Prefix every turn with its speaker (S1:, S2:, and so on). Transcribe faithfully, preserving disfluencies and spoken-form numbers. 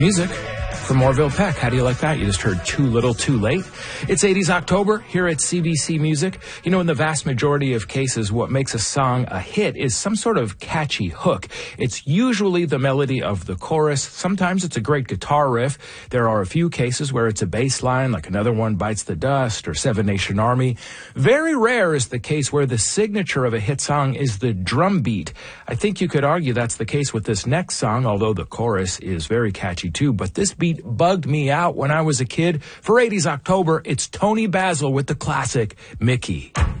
S1: Music from Orville Peck. How do you like that? You just heard Too Little, Too Late. It's eighties October here at C B C Music. You know, in the vast majority of cases, what makes a song a hit is some sort of catchy hook. It's usually the melody of the chorus. Sometimes it's a great guitar riff. There are a few cases where it's a bass line, like Another One Bites the Dust or Seven Nation Army. Very rare is the case where the signature of a hit song is the drum beat. I think you could argue that's the case with this next song, although the chorus is very catchy too. But this beat bugged me out when I was a kid. For eighties October, it's Tony Basil with the classic Mickey.